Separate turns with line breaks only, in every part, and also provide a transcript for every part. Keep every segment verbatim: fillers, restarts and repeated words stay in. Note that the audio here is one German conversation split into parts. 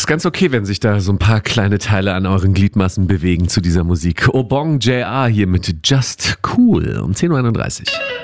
ganz okay, wenn sich da so ein paar kleine Teile an euren Gliedmaßen bewegen zu dieser Musik. Obong J R hier mit Just Cool um zehn Uhr einunddreißig.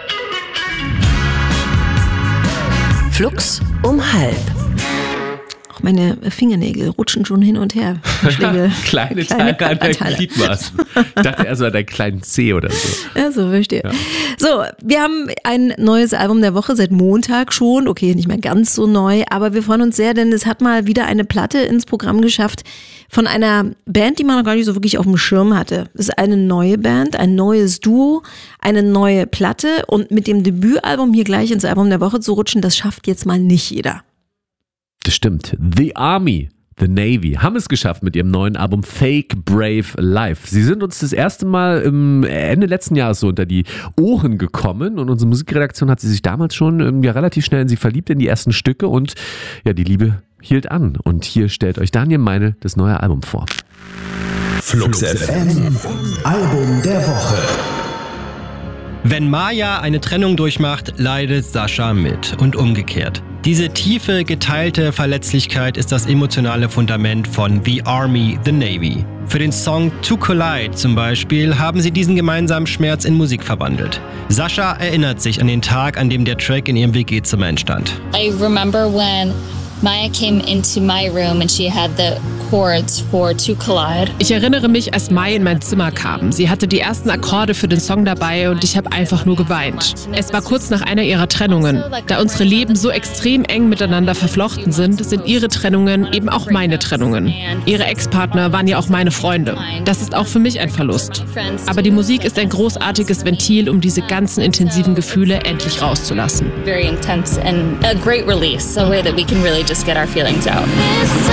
Flux um halb. Auch meine Fingernägel rutschen schon hin und her.
Schläge, kleine, kleine Teile an deinen Gliedmaßen. Ich dachte eher so an deinen kleinen Zeh oder so.
Ja, so verstehe.
Ja.
So, wir haben ein neues Album der Woche seit Montag schon. Okay, nicht mehr ganz so neu, aber wir freuen uns sehr, denn es hat mal wieder eine Platte ins Programm geschafft von einer Band, die man noch gar nicht so wirklich auf dem Schirm hatte. Es ist eine neue Band, ein neues Duo, eine neue Platte und mit dem Debütalbum hier gleich ins Album der Woche zu rutschen, das schafft jetzt mal nicht jeder.
Das stimmt. The Army, The Navy haben es geschafft mit ihrem neuen Album Fake Brave Life. Sie sind uns das erste Mal im Ende letzten Jahres so unter die Ohren gekommen und unsere Musikredaktion hat sie sich damals schon ja, relativ schnell in sie verliebt, in die ersten Stücke und ja, die Liebe hielt an. Und hier stellt euch Daniel Meinl das neue Album vor.
Flux F M, Album der Woche.
Wenn Maja eine Trennung durchmacht, leidet Sascha mit und umgekehrt. Diese tiefe, geteilte Verletzlichkeit ist das emotionale Fundament von The Army, The Navy. Für den Song To Collide zum Beispiel haben sie diesen gemeinsamen Schmerz in Musik verwandelt. Sascha erinnert sich an den Tag, an dem der Track in ihrem W G-Zimmer entstand.
I remember when Maya came into my room and she had the chords for To Collide.
Ich erinnere mich, als Maya in mein Zimmer kam. Sie hatte die ersten Akkorde für den Song dabei und ich habe einfach nur geweint. Es war kurz nach einer ihrer Trennungen. Da unsere Leben so extrem eng miteinander verflochten sind, sind ihre Trennungen eben auch meine Trennungen. Ihre Ex-Partner waren ja auch meine Freunde. Das ist auch für mich ein Verlust. Aber die Musik ist ein großartiges Ventil, um diese ganzen intensiven Gefühle endlich rauszulassen.
Very intense and a great release, a way that we can really just get our feelings out.